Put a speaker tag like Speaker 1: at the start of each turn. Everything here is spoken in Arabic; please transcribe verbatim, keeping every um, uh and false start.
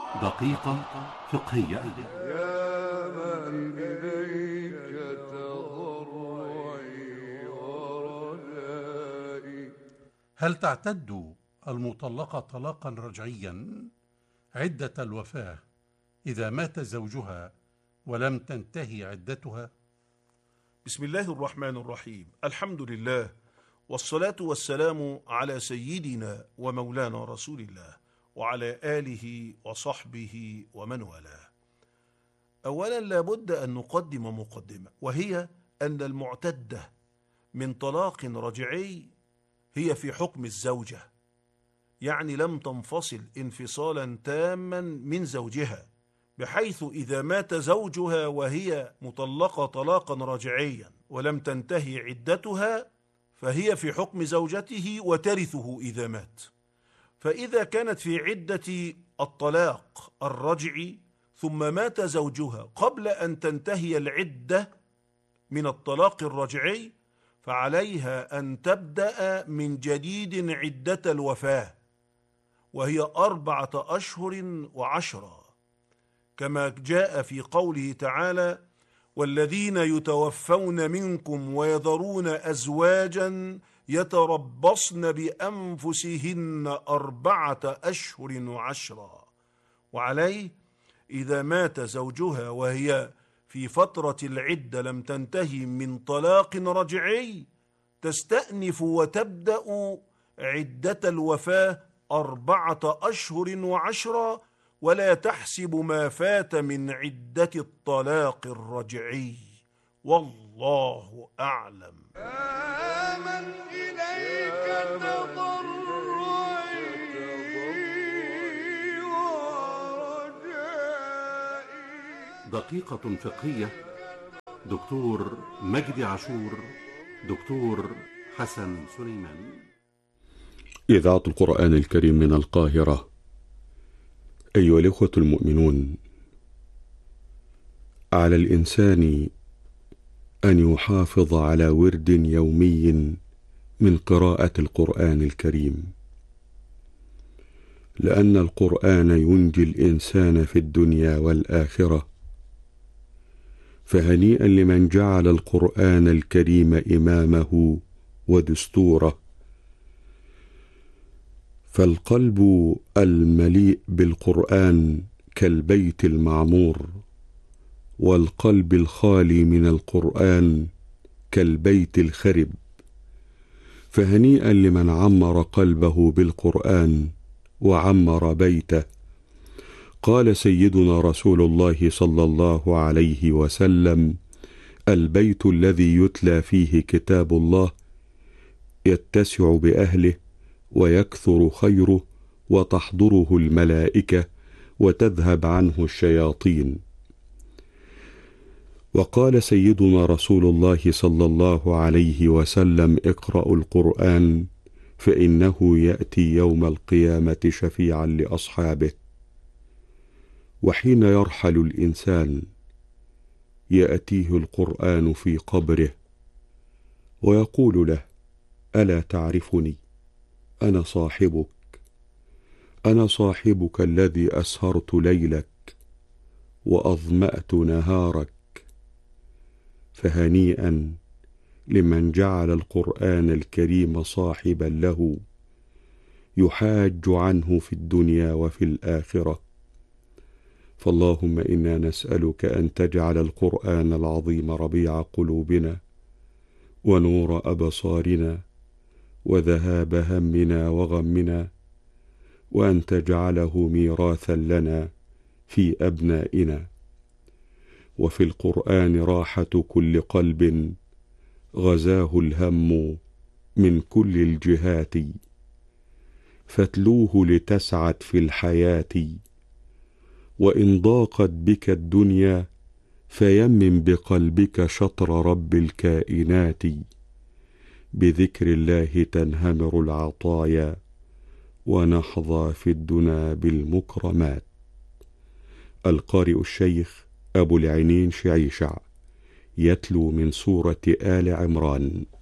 Speaker 1: دقيقة فقهية.
Speaker 2: يا من إليك تضرعي ورجائي.
Speaker 3: هل تعتد المطلقة طلاقا رجعيا عدة الوفاة إذا مات زوجها ولم تنتهي عدتها؟
Speaker 4: بسم الله الرحمن الرحيم. الحمد لله، والصلاة والسلام على سيدنا ومولانا رسول الله وعلى آله وصحبه ومن والاه. أولا لابد أن نقدم مقدمة، وهي أن المعتدة من طلاق رجعي هي في حكم الزوجة، يعني لم تنفصل انفصالا تاما من زوجها، بحيث إذا مات زوجها وهي مطلقة طلاقا رجعيا ولم تنتهي عدتها فهي في حكم زوجته وترثه إذا مات. فإذا كانت في عدة الطلاق الرجعي ثم مات زوجها قبل أن تنتهي العدة من الطلاق الرجعي فعليها أن تبدأ من جديد عدة الوفاة، وهي أربعة أشهر وعشرة، كما جاء في قوله تعالى: والذين يتوفون منكم ويذرون أزواجا يتربصن بأنفسهن أربعة أشهر وعشرة. وعليه إذا مات زوجها وهي في فترة العدة لم تنتهي من طلاق رجعي تستأنف وتبدأ عدة الوفاة أربعة أشهر وعشرة، ولا تحسب ما فات من عدة الطلاق الرجعي. والله أعلم.
Speaker 2: آمن إليك تضرعي ورجائي.
Speaker 1: دقيقة فقهية. دكتور مجدي عاشور، دكتور حسن سليمان.
Speaker 5: إذاعة القرآن الكريم من القاهرة. أيها الإخوة المؤمنون، على الإنسان أن يحافظ على ورد يومي من قراءة القرآن الكريم، لأن القرآن ينجي الإنسان في الدنيا والآخرة. فهنيئا لمن جعل القرآن الكريم إمامه ودستوره. فالقلب المليء بالقرآن كالبيت المعمور، والقلب الخالي من القرآن كالبيت الخرب. فهنيئا لمن عمر قلبه بالقرآن وعمر بيته. قال سيدنا رسول الله صلى الله عليه وسلم: البيت الذي يتلى فيه كتاب الله يتسع بأهله ويكثر خيره وتحضره الملائكة وتذهب عنه الشياطين. وقال سيدنا رسول الله صلى الله عليه وسلم: اقرأوا القرآن فإنه يأتي يوم القيامة شفيعا لأصحابه. وحين يرحل الإنسان يأتيه القرآن في قبره ويقول له: ألا تعرفني؟ أنا صاحبك، أنا صاحبك الذي أسهرت ليلك وأظمأت نهارك. فهنيئا لمن جعل القرآن الكريم صاحبا له يحاج عنه في الدنيا وفي الآخرة. فاللهم إنا نسألك أن تجعل القرآن العظيم ربيع قلوبنا ونور أبصارنا وذهاب همنا وغمنا، وأن تجعله ميراثا لنا في أبنائنا. وفي القرآن راحة كل قلب غزاه الهم من كل الجهات، فاتلوه لتسعد في الحياة. وإن ضاقت بك الدنيا فيمن بقلبك شطر رب الكائنات. بذكر الله تنهمر العطايا ونحظى في الدنا بالمكرمات. القارئ الشيخ أبو العينين شعيشع يتلو من سورة آل عمران.